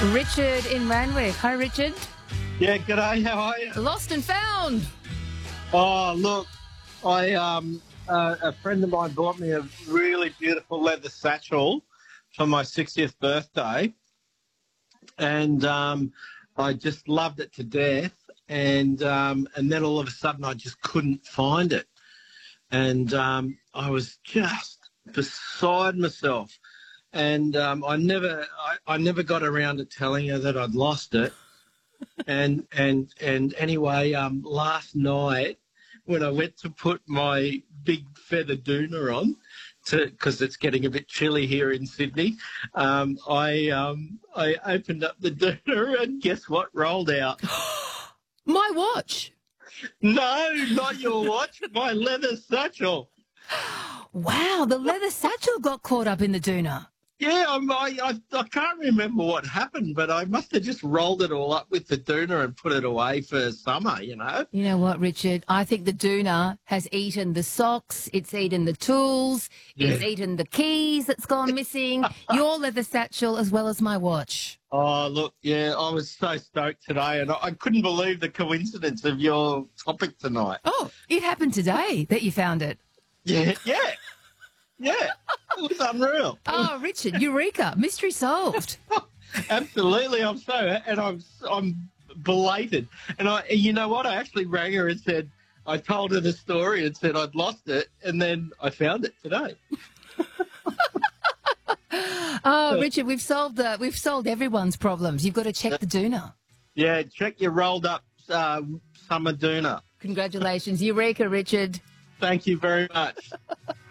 Richard in Randwick. Hi, Richard. Yeah, g'day. How are you? Lost and found. Oh, look, a friend of mine bought me a really beautiful leather satchel for my 60th birthday, and I just loved it to death. And then all of a sudden, I just couldn't find it, and I was just beside myself. And I never got around to telling her that I'd lost it. And anyway, last night when I went to put my big feather doona on, because it's getting a bit chilly here in Sydney, I opened up the doona and guess what rolled out? My watch. No, not your watch, my leather satchel. Wow, the leather satchel got caught up in the doona. Yeah, I can't remember what happened, but I must have just rolled it all up with the doona and put it away for summer, you know. You know what, Richard? I think the doona has eaten the socks, it's eaten the tools, it's eaten the keys that's gone missing, your leather satchel as well as my watch. Oh, look, yeah, I was so stoked today, and I couldn't believe the coincidence of your topic tonight. Oh, it happened today that you found it. Yeah. It was unreal. Oh, Richard, eureka, mystery solved. Absolutely, I'm belated. And you know what? I actually rang her and said, I told her the story and said I'd lost it, and then I found it today. Oh, Richard, we've solved everyone's problems. You've got to check the doona. Yeah, check your rolled up summer doona. Congratulations, eureka, Richard. Thank you very much.